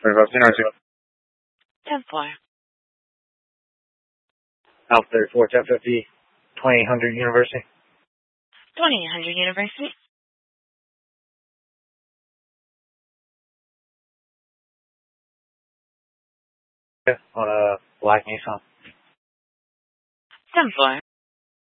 35 10th floor. Alpha 34, 1050, 2800 University. 2800 University. On a black Nissan. 10th floor.